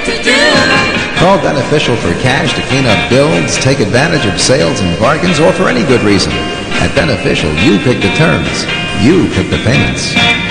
to do. Call Beneficial for cash to clean up bills, take advantage of sales and bargains, or for any good reason. At Beneficial, you pick the terms. You pick the payments.